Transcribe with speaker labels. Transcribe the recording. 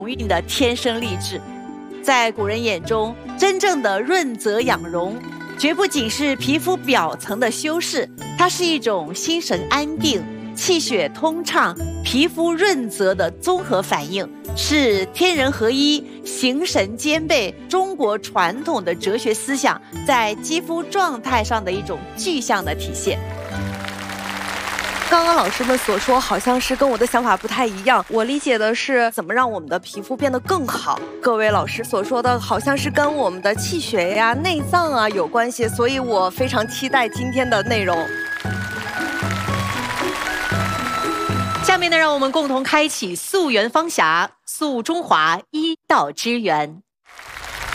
Speaker 1: 运的天生丽质。在古人眼中，真正的润泽养容，绝不仅是皮肤表层的修饰，它是一种心神安定、气血通畅、皮肤润泽的综合反应，是天人合一、形神兼备中国传统的哲学思想在肌肤状态上的一种具象的体现。
Speaker 2: 刚刚老师们所说好像是跟我的想法不太一样，我理解的是怎么让我们的皮肤变得更好。各位老师所说的好像是跟我们的气血呀、内脏啊有关系，所以我非常期待今天的内容。
Speaker 1: 下面呢，让我们共同开启溯源方匣，溯中华医道之源。